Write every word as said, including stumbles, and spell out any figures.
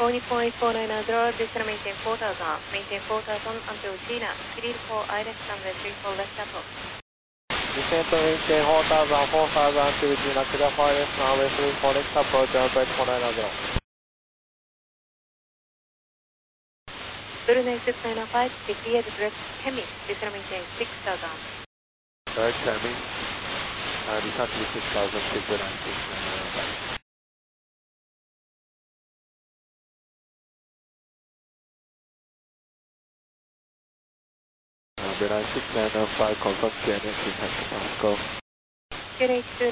four Nippon eight four nine zero, descend maintain four thousand, maintain four thousand until China, clear for I left runway three four left approach. Descend to maintain four thousand, four thousand until China, clear for I left runway three four left approach, Delta eight four nine zero. Brunei six nine zero five, T P A direct Hemi, descend maintain six thousand. Direct Hemi, uh, descend to six thousand, six nine six nine zero five. Brunei six nine zero five, confirm Q N H, go. Q N H two